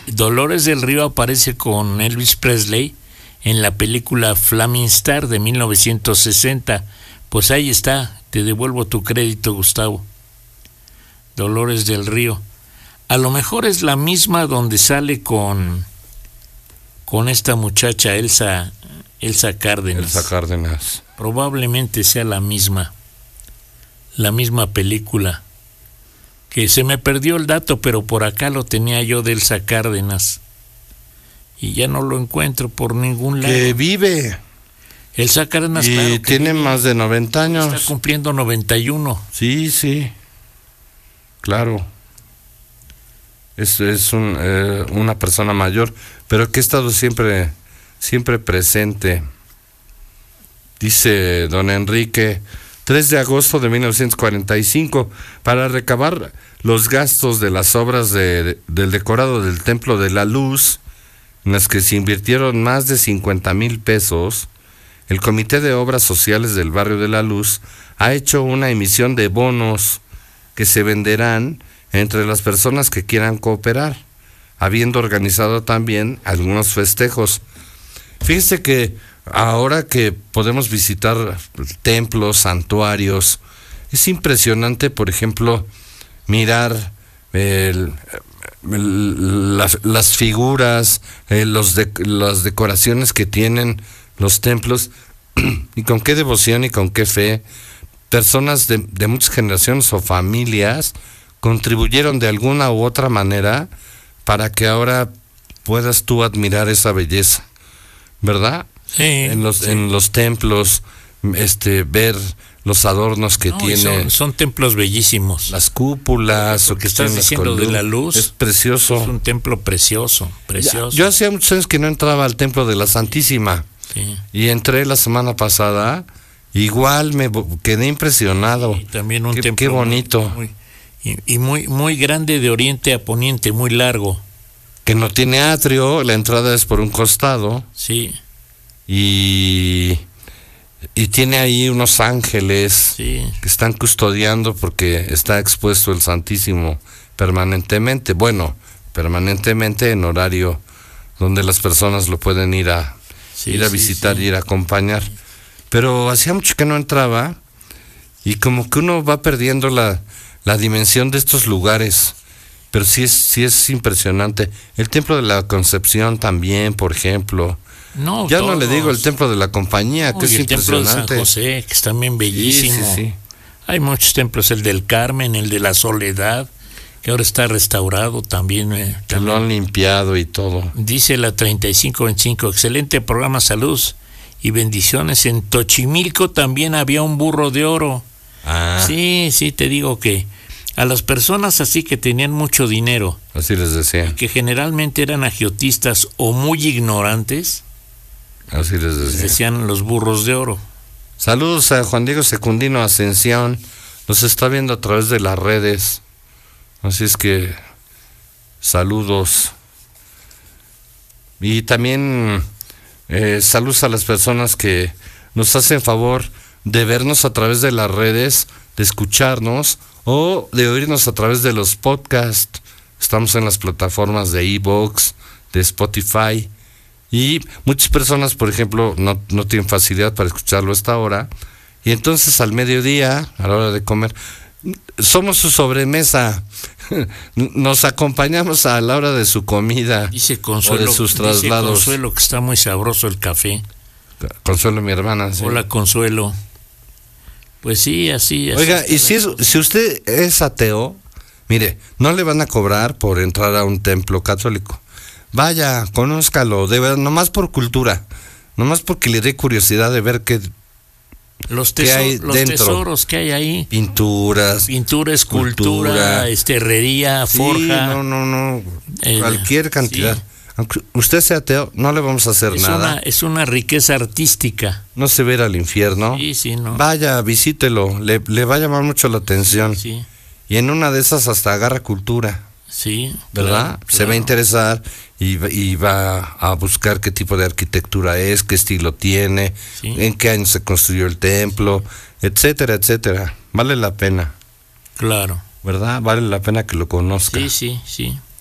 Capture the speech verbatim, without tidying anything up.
Dolores del Río aparece con Elvis Presley en la película Flaming Star de mil novecientos sesenta. Pues ahí está, te devuelvo tu crédito, Gustavo. Dolores del Río. A lo mejor es la misma donde sale con con esta muchacha Elsa Elsa Cárdenas. Elsa Cárdenas. Probablemente sea la misma. La misma película. Que se me perdió el dato, pero por acá lo tenía yo de Elsa Cárdenas. Y ya no lo encuentro por ningún lado. Que vive. Elsa Cárdenas, y claro, tiene vive. Más de noventa años. Está cumpliendo noventa y uno. Sí, sí. Claro. Es, es un, eh, una persona mayor, pero que ha estado siempre, siempre presente. Dice don Enrique, tres de agosto de mil novecientos cuarenta y cinco, para recabar los gastos de las obras de, de, del decorado del Templo de la Luz, en las que se invirtieron más de cincuenta mil pesos, el Comité de Obras Sociales del Barrio de la Luz ha hecho una emisión de bonos que se venderán entre las personas que quieran cooperar, habiendo organizado también algunos festejos. Fíjese que ahora que podemos visitar templos, santuarios, es impresionante, por ejemplo, mirar el, el, las, las figuras, eh, los de, las decoraciones que tienen los templos, y con qué devoción y con qué fe personas de, de muchas generaciones o familias contribuyeron de alguna u otra manera para que ahora puedas tú admirar esa belleza, ¿verdad? Sí, en los sí. en los templos, este, ver los adornos que no, tiene, son, son templos bellísimos. las cúpulas, o que estás tienen las diciendo de columnas. la Luz, es precioso. Es un templo precioso, precioso. Ya, yo hacía muchos años que no entraba al templo de la Santísima, sí. Y entré la semana pasada, igual me quedé impresionado. Y también un qué, templo qué bonito. Muy, muy, y, y muy muy grande, de oriente a poniente, muy largo. Que no tiene atrio, la entrada es por un costado. Sí. Y, y tiene ahí unos ángeles, sí. que están custodiando porque está expuesto el Santísimo permanentemente. Bueno, permanentemente en horario donde las personas lo pueden ir a, sí, ir a sí, visitar, sí. ir a acompañar. Pero hacía mucho que no entraba y como que uno va perdiendo la, la dimensión de estos lugares. Pero sí es, sí es impresionante. El Templo de la Concepción también, por ejemplo. No, ya todos. No le digo el Templo de la Compañía, no, que es el impresionante. Templo de San José, que es también bellísimo. Sí, sí, sí. Hay muchos templos, el del Carmen, el de la Soledad, que ahora está restaurado también. Eh, que también. Lo han limpiado y todo. Dice la treinta y cinco veinticinco, excelente programa, salud y bendiciones. En Tochimilco también había un burro de oro. Ah. Sí, sí, te digo que a las personas así que tenían mucho dinero, así les decía, que generalmente eran agiotistas o muy ignorantes, así les decía. Les decían los burros de oro. Saludos a Juan Diego Secundino Ascensión, nos está viendo a través de las redes, así es que saludos. Y también eh, saludos a las personas que nos hacen favor de vernos a través de las redes, de escucharnos o de oírnos a través de los podcasts. Estamos en las plataformas de iVoox, de Spotify, y muchas personas, por ejemplo, no, no tienen facilidad para escucharlo a esta hora, y entonces al mediodía, a la hora de comer, somos su sobremesa, nos acompañamos a la hora de su comida, dice Consuelo, o de sus traslados. Dice Consuelo que está muy sabroso el café. Consuelo, mi hermana. Sí. Hola, Consuelo. Pues sí, así. así Oiga, y si, es, si usted es ateo, mire, no le van a cobrar por entrar a un templo católico. Vaya, conózcalo, de verdad, nomás por cultura, nomás porque le dé curiosidad de ver qué, los, tesor, qué hay los dentro. tesoros que hay ahí. Pinturas. Pintura, escultura, cultura, este, herrería, sí, forja. no, no, no, eh, cualquier cantidad. Sí. Aunque usted sea ateo, no le vamos a hacer es nada. Una, es una riqueza artística. No se va a ir al infierno. Sí, sí, no. Vaya, visítelo, le, le va a llamar mucho la atención. Sí, sí. Y en una de esas hasta agarra cultura. Sí. ¿Verdad? Claro, se claro. va a interesar y, y va a buscar qué tipo de arquitectura es, qué estilo tiene, sí. en qué año se construyó el templo, etcétera, etcétera. Vale la pena. Claro. ¿Verdad? Vale la pena que lo conozca. Sí, sí, sí.